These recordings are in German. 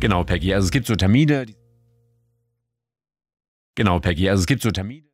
Genau, Peggy. Also es gibt so Termine. Genau, Peggy. Also es gibt so Termine.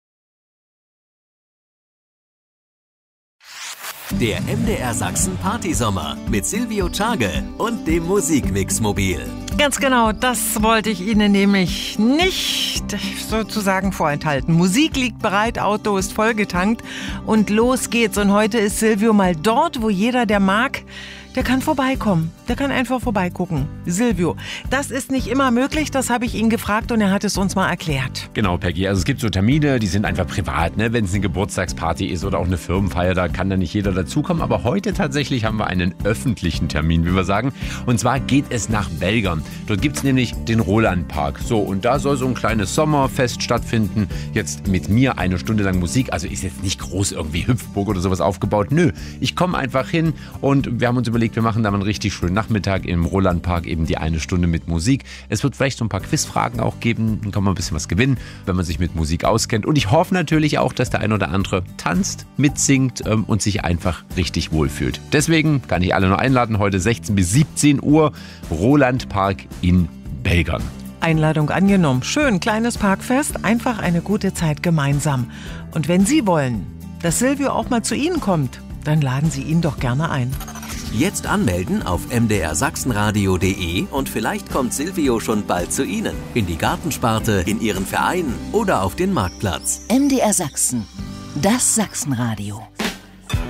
Der MDR Sachsen Partysommer mit Silvio Tschage und dem Musikmix-Mobil. Ganz genau, das wollte ich Ihnen nämlich nicht sozusagen vorenthalten. Musik liegt bereit, Auto ist vollgetankt und los geht's. Und heute ist Silvio mal dort, wo jeder, der mag, der kann vorbeikommen. Der kann einfach vorbeigucken. Silvio, das ist nicht immer möglich, das habe ich ihn gefragt und er hat es uns mal erklärt. Genau, Peggy. Also es gibt so Termine, die sind einfach privat, ne? Wenn es eine Geburtstagsparty ist oder auch eine Firmenfeier, da kann da nicht jeder dazukommen. Aber heute tatsächlich haben wir einen öffentlichen Termin, wie wir sagen. Und zwar geht es nach Belgern. Dort gibt es nämlich den Roland-Park. So, und da soll so ein kleines Sommerfest stattfinden. Jetzt mit mir 1 Stunde lang Musik. Also ist jetzt nicht groß irgendwie Hüpfburg oder sowas aufgebaut. Nö, ich komme einfach hin und wir haben uns überlegt, wir machen da mal einen richtig schönen Nachmittag im Roland-Park, eben die 1 Stunde mit Musik. Es wird vielleicht so ein paar Quizfragen auch geben, dann kann man ein bisschen was gewinnen, wenn man sich mit Musik auskennt. Und ich hoffe natürlich auch, dass der ein oder andere tanzt, mitsingt und sich einfach richtig wohlfühlt. Deswegen kann ich alle nur einladen, heute 16 bis 17 Uhr, Roland-Park in Belgern. Einladung angenommen. Schön, kleines Parkfest, einfach eine gute Zeit gemeinsam. Und wenn Sie wollen, dass Silvio auch mal zu Ihnen kommt, dann laden Sie ihn doch gerne ein. Jetzt anmelden auf mdrsachsenradio.de und vielleicht kommt Silvio schon bald zu Ihnen. In die Gartensparte, in Ihren Verein oder auf den Marktplatz. MDR Sachsen, das Sachsenradio.